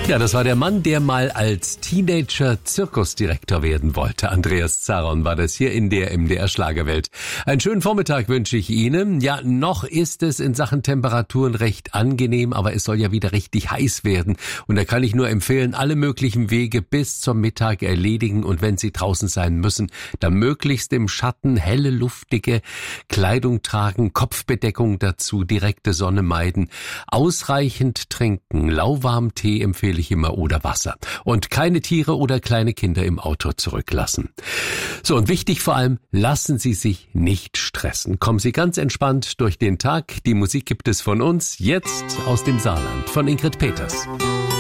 Ja, das war der Mann, der mal als Teenager Zirkusdirektor werden wollte. Andreas Zaron war das hier in der MDR Schlagerwelt. Einen schönen Vormittag wünsche ich Ihnen. Ja, noch ist es in Sachen Temperaturen recht angenehm, aber es soll ja wieder richtig heiß werden. Und da kann ich nur empfehlen, alle möglichen Wege bis zum Mittag erledigen und wenn Sie draußen sein müssen, dann möglichst im Schatten helle, luftige Kleidung tragen, Kopfbedeckung dazu, direkte Sonne meiden, ausreichend trinken, lauwarmen Tee empfehle ich immer oder Wasser und keine Tiere oder kleine Kinder im Auto zurücklassen. So, und wichtig vor allem, lassen Sie sich nicht stressen. Kommen Sie ganz entspannt durch den Tag. Die Musik gibt es von uns, jetzt aus dem Saarland, von Ingrid Peters.